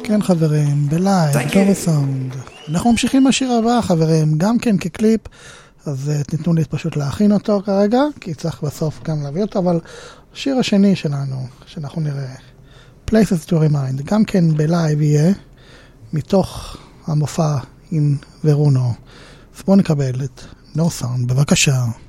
כן חברים, בלייב, דור סאונד. אנחנו ממשיכים מהשיר הבא חברים, גם כן כקליפ, אז תיתנו לי פשוט להכין אותו כרגע, כי צריך בסוף גם להביא אותו, אבל השיר השני שלנו, שאנחנו נראה, Places to Remind, גם כן בלייב יהיה, מתוך המופע עם ורונו. אז בואו נקבל את דור סאונד, בבקשה.